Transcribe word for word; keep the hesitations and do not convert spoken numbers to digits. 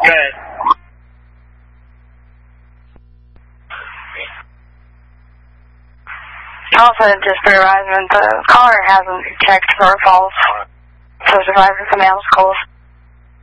Good. Also, just for advisement, the caller hasn't checked for calls, so survivors and males calls.